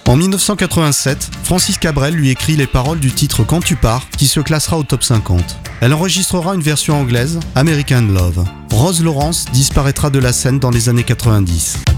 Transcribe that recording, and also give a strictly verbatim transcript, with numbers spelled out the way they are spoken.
En dix-neuf cent quatre-vingt-sept, Francis Cabrel lui écrit les paroles du titre Quand tu pars, qui se classera au top cinquante. Elle enregistrera une version anglaise, American Love. Rose Lawrence disparaîtra de la scène dans les années quatre-vingt-dix.